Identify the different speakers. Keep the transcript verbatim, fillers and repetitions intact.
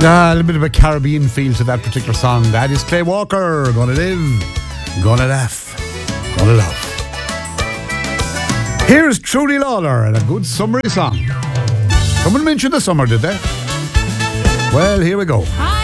Speaker 1: Ah, a little bit of a Caribbean feel to that particular song. That is Clay Walker. Gonna live, gonna laugh, gonna love. Here's Trudy Lawler and a good summery song. Someone mentioned the summer, did they? Well, here we go.